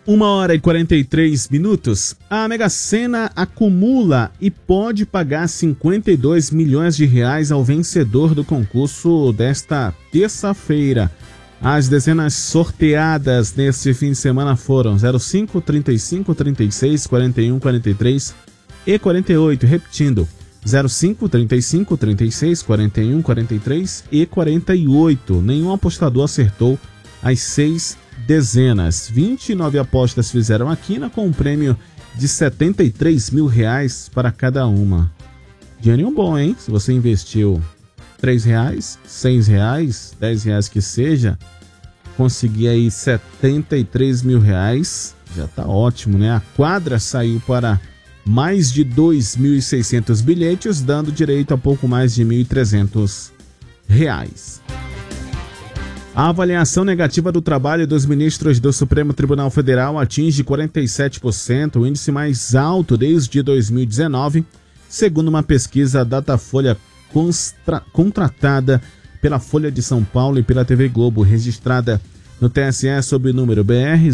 1h43. A Mega Sena acumula e pode pagar 52 milhões de reais ao vencedor do concurso desta terça-feira. As dezenas sorteadas neste fim de semana foram 05, 35, 36, 41, 43 e 48. Repetindo, 05, 35, 36, 41, 43 e 48. Nenhum apostador acertou as 6 dezenas. 29 apostas fizeram a quina com um prêmio de 73 mil reais para cada uma. Dinheirinho bom, hein? Se você investiu R$3, R$6, R$10 que seja, conseguir aí 73 mil reais, já tá ótimo, né? A quadra saiu para mais de 2.600 bilhetes, dando direito a pouco mais de R$1.300. A avaliação negativa do trabalho dos ministros do Supremo Tribunal Federal atinge 47%, o índice mais alto desde 2019, segundo uma pesquisa Datafolha contratada pela Folha de São Paulo e pela TV Globo, registrada no TSE sob o número BR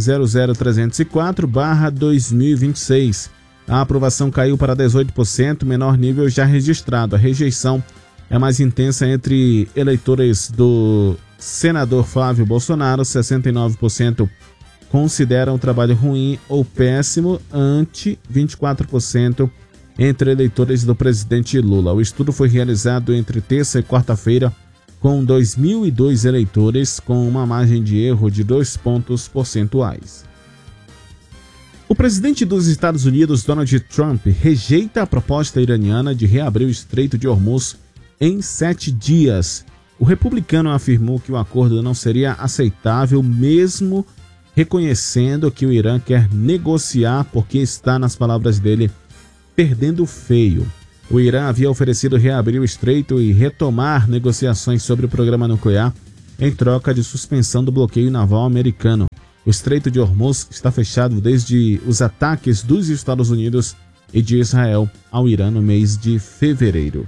00304/2026. A aprovação caiu para 18%, menor nível já registrado. A rejeição é mais intensa entre eleitores do senador Flávio Bolsonaro. 69% consideram o trabalho ruim ou péssimo, ante 24% entre eleitores do presidente Lula. O estudo foi realizado entre terça e quarta-feira com 2.002 eleitores, com uma margem de erro de 2 pontos percentuais. O presidente dos Estados Unidos, Donald Trump, rejeita a proposta iraniana de reabrir o Estreito de Hormuz em 7 dias. O republicano afirmou que o acordo não seria aceitável, mesmo reconhecendo que o Irã quer negociar porque está, nas palavras dele, perdendo feio. O Irã havia oferecido reabrir o estreito e retomar negociações sobre o programa nuclear em troca de suspensão do bloqueio naval americano. O Estreito de Hormuz está fechado desde os ataques dos Estados Unidos e de Israel ao Irã no mês de fevereiro.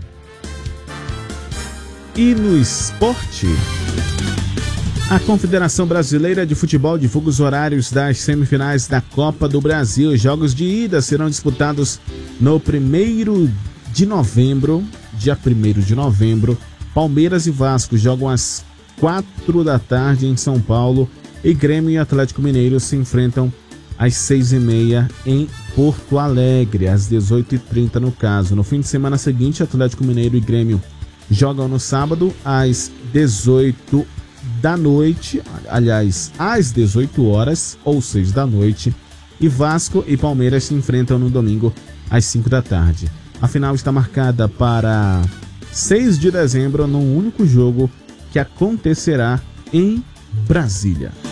E no esporte, a Confederação Brasileira de Futebol divulga os horários das semifinais da Copa do Brasil. Os jogos de ida serão disputados no 1º de novembro, dia 1º de novembro. Palmeiras e Vasco jogam às 4 da tarde em São Paulo e Grêmio e Atlético Mineiro se enfrentam às 6h30 em Porto Alegre, às 18h30 no caso. No fim de semana seguinte, Atlético Mineiro e Grêmio jogam no sábado às 18 da noite, aliás, às 18 horas ou 6 da noite, e Vasco e Palmeiras se enfrentam no domingo às 5 da tarde. A final está marcada para 6 de dezembro, num único jogo que acontecerá em Brasília.